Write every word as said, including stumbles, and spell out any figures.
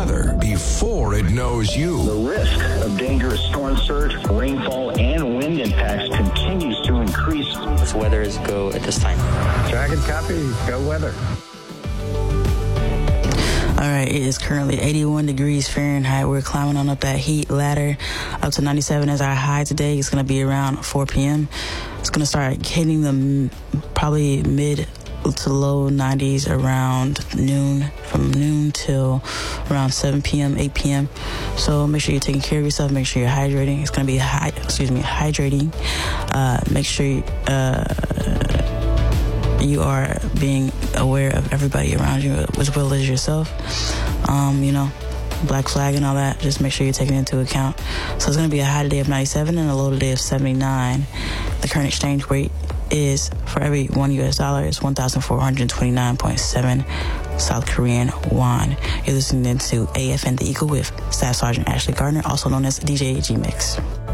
weather before it knows you. The risk of dangerous storm surge, rainfall, and wind impacts continues to increase. This weather is go at this time. Dragon copy, go weather. All right, it is currently eighty-one degrees Fahrenheit. We're climbing on up that heat ladder. Up to ninety-seven is our high today. It's going to be around four p.m. It's going to start hitting the m- probably mid to low nineties around noon, from noon till around seven p.m., eight p.m. So make sure you're taking care of yourself. Make sure you're hydrating. It's going to be, high, excuse me, hydrating. Uh, make sure you, uh, you are being aware of everybody around you as well as yourself. Um, you know, black flag and all that. Just make sure you're taking it into account. So it's going to be a high today of ninety-seven and a low today of seventy-nine. The current exchange rate is, for every one U S dollar, is one thousand four hundred twenty-nine point seven South Korean won. You're listening to A F N The Eagle with Staff Sergeant Ashley Gardner, also known as D J G Mix.